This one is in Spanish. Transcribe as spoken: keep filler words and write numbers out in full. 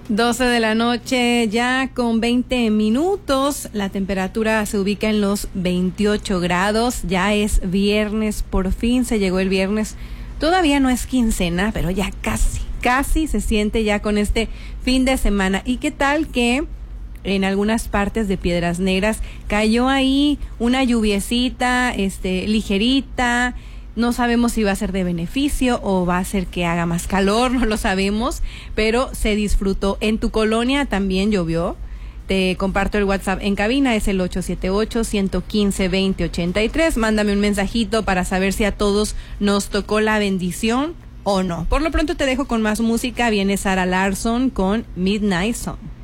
doce de la noche, ya con veinte minutos. La temperatura se ubica en los veintiocho grados. Ya es viernes, por fin se llegó el viernes. Todavía no es quincena, pero ya casi, casi se siente ya con este fin de semana. ¿Y qué tal que en algunas partes de Piedras Negras cayó ahí una lluviecita, este, ligerita? No sabemos si va a ser de beneficio o va a ser que haga más calor, no lo sabemos, pero se disfrutó. En tu colonia también llovió. Te comparto el WhatsApp en cabina, es el ocho siete ocho, uno uno cinco, dos cero ocho tres. Mándame un mensajito para saber si a todos nos tocó la bendición o no. Por lo pronto te dejo con más música. Viene Sarah Larsson con Midnight Song.